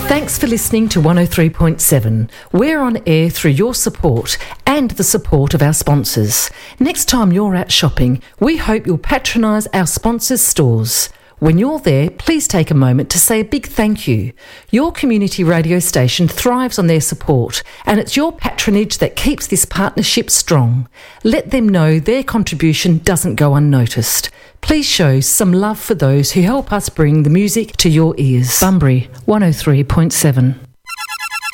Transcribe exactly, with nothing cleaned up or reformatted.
Thanks for listening to one oh three point seven. We're on air through your support and the support of our sponsors. Next time you're out shopping, we hope you'll patronise our sponsors' stores. When you're there, please take a moment to say a big thank you. Your community radio station thrives on their support, and it's your patronage that keeps this partnership strong. Let them know their contribution doesn't go unnoticed. Please show some love for those who help us bring the music to your ears. Bunbury one oh three point seven.